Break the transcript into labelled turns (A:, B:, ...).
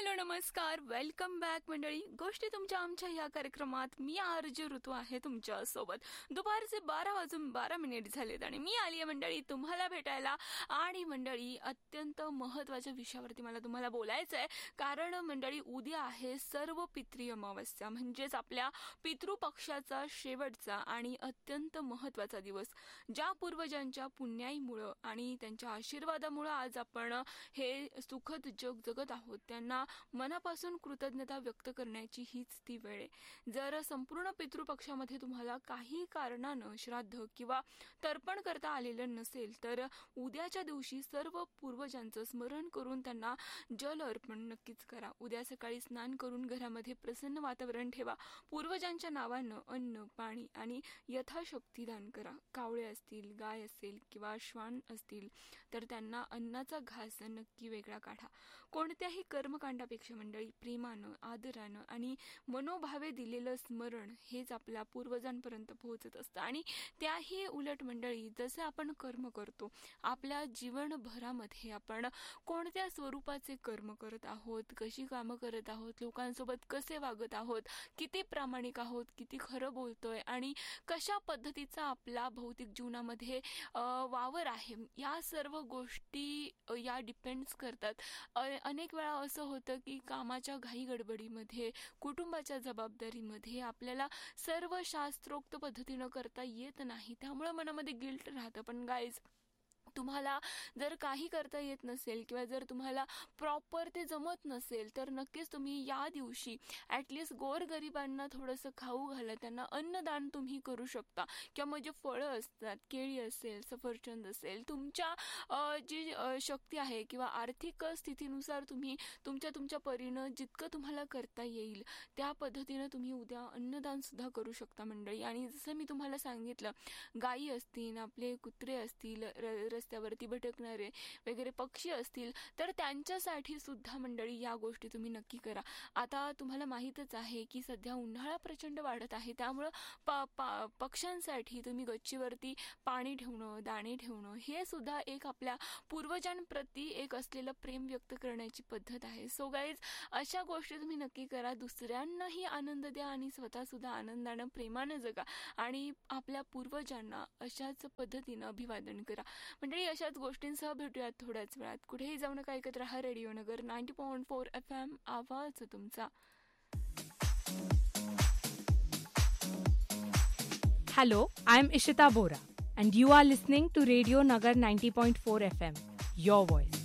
A: Hello नमस्कार, welcome back मंडळी. गोष्टी तुमच्या आमच्या या कार्यक्रमात मी आरजे ऋतू आहे तुमच्या सोबत. दुपारचे 12:12 झालेत आणि मी आली आहे मंडळी तुम्हाला भेटायला. आणि मंडळी अत्यंत महत्त्वाच्या विषयावरती मला तुम्हाला बोलायचं आहे. कारण मंडळी उद्या आहे सर्व पितृ अमावस्या, म्हणजेच आपल्या पितृपक्षाचा शेवटचा आणि अत्यंत महत्त्वाचा दिवस. ज्या पूर्वजांच्या पुण्याईमुळं आणि त्यांच्या आशीर्वादामुळं आज आपण हे सुखद जग जगत आहोत, त्यांना मनापासून कृतज्ञता व्यक्त करण्याची हीच ती वेळ आहे. जर संपूर्ण पितृपक्षामध्ये तुम्हाला काही कारणानं श्राद्ध किंवा तर्पण करता आलेलं नसेल तर उद्याच्या दिवशी सर्व पूर्वजांचं स्मरण करून त्यांना जल अर्पण नक्कीच करा. उद्या सकाळी स्नान करून घरामध्ये प्रसन्न वातावरण ठेवा. पूर्वजांच्या नावानं अन्न पाणी आणि यथाशक्ती दान करा. कावळे असतील, गाय असेल किंवा श्वान असतील तर त्यांना अन्नाचा घास नक्की वेगळा काढा. कोणत्याही कर्मकांडापेक्षा मंडळी प्रेमानं, आदरानं आणि मनोभावे दिलेलं स्मरण हेच आपल्या पूर्वजांपर्यंत पोहोचत असतं. आणि त्याही उलट मंडळी जसं आपण कर्म करतो, आपल्या जीवनभरामध्ये आपण कोणत्या स्वरूपाचे कर्म करत आहोत, कशी कामं करत आहोत, लोकांसोबत कसे वागत आहोत, किती प्रामाणिक आहोत, किती खरं बोलतोय आणि कशा पद्धतीचा आपला भौतिक जीवनामध्ये वावर आहे, या सर्व गोष्टी या डिपेंड्स करतात. अनेक वेळा असं होतं की कामाच्या घाई गडबडीमध्ये, कुटुंबाच्या जबाबदारीमध्ये आपल्याला सर्व शास्त्रोक्त पद्धतीनं करता येत नाही, त्यामुळे मनामध्ये गिल्ट राहतं. पण गाईज, तुम्हाला जर काही करता येत नसेल किंवा जर तुम्हाला प्रॉपर ते जमत नसेल तर नक्कीच तुम्ही या दिवशी ॲटलिस्ट गोरगरिबांना थोडंसं खाऊ घाला, त्यांना अन्नदान तुम्ही करू शकता. किंवा मग जे फळं असतात, केळी असेल, सफरचंद असेल, तुमच्या जी शक्ती आहे किंवा आर्थिक स्थितीनुसार तुम्ही तुमच्या परीनं जितकं तुम्हाला करता येईल त्या पद्धतीनं तुम्ही उद्या अन्नदानसुद्धा करू शकता मंडळी. आणि जसं मी तुम्हाला सांगितलं, गायी असतील, आपले कुत्रे असतील, रस्त्यावरती भटकणारे वगैरे पक्षी असतील तर त्यांच्यासाठी सुद्धा मंडळी या गोष्टी तुम्ही नक्की करा. आता तुम्हाला माहीतच आहे की सध्या उन्हाळा प्रचंड वाढत आहे, त्यामुळं पक्ष्यांसाठी तुम्ही गच्चीवरती पाणी ठेवणं, दाणे ठेवणं हे सुद्धा एक आपल्या पूर्वजांप्रती एक असलेलं प्रेम व्यक्त करण्याची पद्धत आहे. सो गाईज, अशा गोष्टी तुम्ही नक्की करा, दुसऱ्यांनाही आनंद द्या आणि स्वतः सुद्धा आनंदानं प्रेमानं जगा आणि आपल्या पूर्वजांना अशाच पद्धतीनं अभिवादन करा. मंडळी, अशाच गोष्टींसह भेटूयात थोड्याच वेळात. कुठेही जाऊ नका, ऐकत राहा रेडिओ नगर 90.4 FM, आवाज तुमचा.
B: Hello, I am Ishita Bora and you are listening to Radio Nagar 90.4 FM, your voice.